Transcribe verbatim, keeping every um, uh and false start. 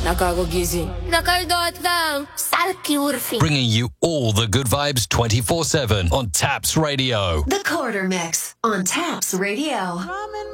Nakakagising. Nakaldot lang. Sarki urfi. Bringing you all the good vibes twenty-four seven on Taps Radio. The Quarter Mix on Taps Radio. Ramen